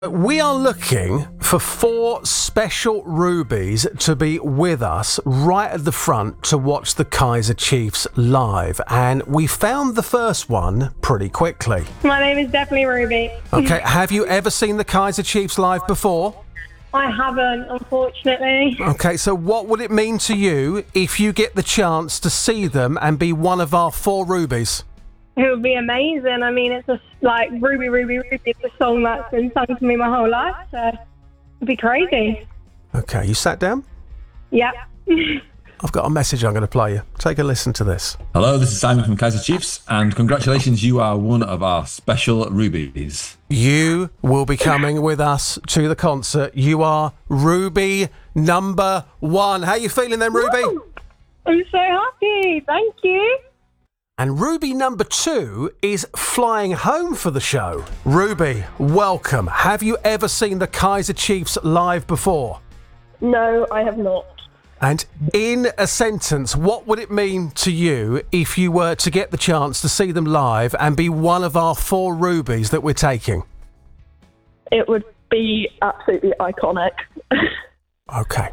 We are looking for 4 special rubies to be with us right at the front to watch the Kaiser Chiefs live, and we found the first one pretty quickly. My name is definitely Ruby. Okay, have you ever seen the Kaiser Chiefs live before? I haven't, unfortunately. Okay, so what would it mean to you if you get the chance to see them and be one of our 4 rubies? It would be amazing. I mean, it's just like Ruby, Ruby, Ruby. It's a song that's been sung to me my whole life, so it'd be crazy. Okay, you sat down? Yeah. I've got a message I'm going to play you. Take a listen to this. Hello, this is Simon from Kaiser Chiefs, and congratulations, you are one of our special rubies. You will be coming with us to the concert. You are Ruby number 1. How you feeling then, Ruby? Woo! I'm so happy. Thank you. And Ruby number 2 is flying home for the show. Ruby, welcome. Have you ever seen the Kaiser Chiefs live before? No, I have not. And in a sentence, what would it mean to you if you were to get the chance to see them live and be one of our 4 rubies that we're taking? It would be absolutely iconic. Okay.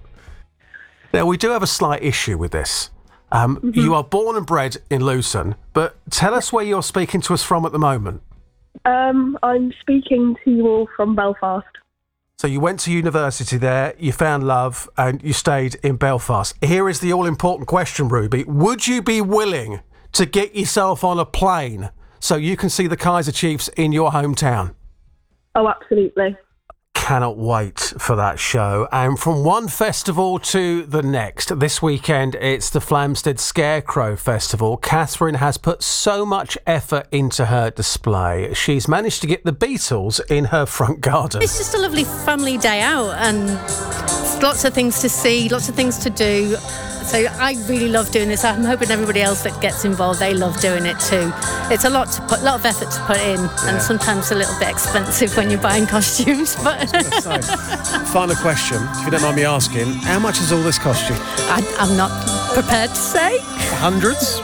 Now, we do have a slight issue with this. You are born and bred in Luton, but tell us where you're speaking to us from at the moment. I'm speaking to you all from Belfast. So you went to university there, you found love, and you stayed in Belfast. Here is the all-important question, Ruby. Would you be willing to get yourself on a plane so you can see the Kaiser Chiefs in your hometown? Oh, absolutely. Cannot wait for that show. And from one festival to the next, this weekend it's the Flamstead Scarecrow Festival. Catherine has put so much effort into her display. She's managed to get the Beatles in her front garden. It's just a lovely family day out and lots of things to see, lots of things to do. So I really love doing this. I'm hoping everybody else that gets involved, they love doing it too. It's a lot of effort to put in, and sometimes a little bit expensive when you're buying costumes. But final question, if you don't mind me asking, how much has all this cost you? I'm not prepared to say. Hundreds?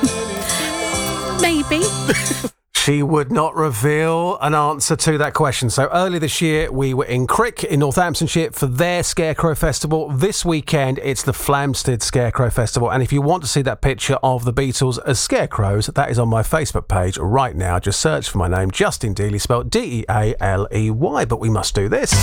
Maybe. She would not reveal an answer to that question. So earlier this year, we were in Crick in Northamptonshire for their Scarecrow Festival. This weekend, it's the Flamstead Scarecrow Festival. And if you want to see that picture of the Beatles as scarecrows, that is on my Facebook page right now. Just search for my name, Justin Dealey, spelled D-E-A-L-E-Y. But we must do this.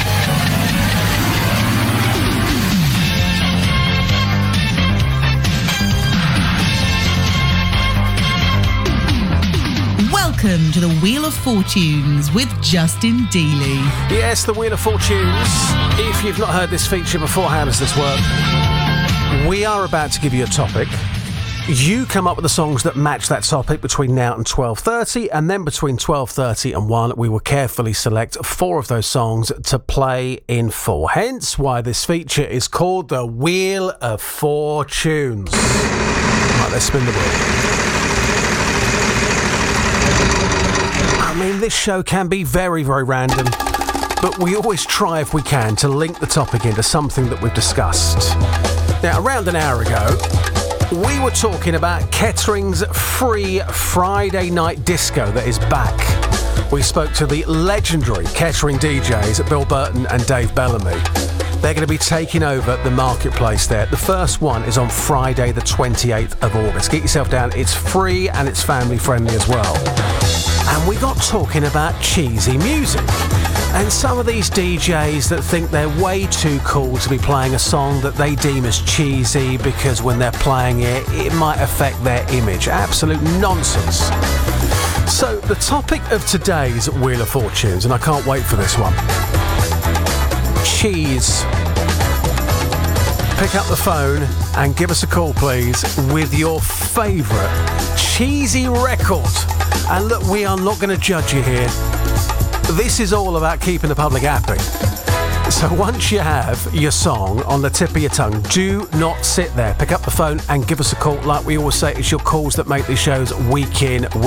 Welcome to the Wheel of Fortunes with Justin Dealey. Yes, the Wheel of Fortunes. If you've not heard this feature before, how does this work? We are about to give you a topic. You come up with the songs that match that topic between now and 12:30, and then between 12:30 and 1, we will carefully select 4 of those songs to play in full. Hence why this feature is called the Wheel of Fortunes. Right, let's spin the wheel. I mean, this show can be very, very random, but we always try, if we can, to link the topic into something that we've discussed. Now, around an hour ago, we were talking about Kettering's free Friday night disco that is back. We spoke to the legendary Kettering DJs, Bill Burton and Dave Bellamy. They're going to be taking over the marketplace there. The first one is on Friday, the 28th of August. Get yourself down. It's free and it's family friendly as well. And we got talking about cheesy music and some of these DJs that think they're way too cool to be playing a song that they deem as cheesy because when they're playing it, it might affect their image. Absolute nonsense. So the topic of today's Wheel of Fortunes, and I can't wait for this one, cheese. Pick up the phone and give us a call, please, with your favourite cheesy record. And look, we are not going to judge you here. This is all about keeping the public happy. So once you have your song on the tip of your tongue, do not sit there. Pick up the phone and give us a call. Like we always say, it's your calls that make these shows week in,